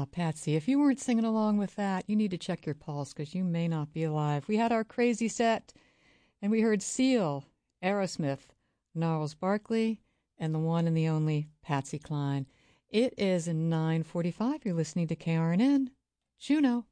Patsy, if you weren't singing along with that, you need to check your pulse because you may not be alive. We had our crazy set, and we heard Seal, Aerosmith, Gnarls Barkley, and the one and the only Patsy Cline. It is 9:45. You're listening to KRNN, Juneau.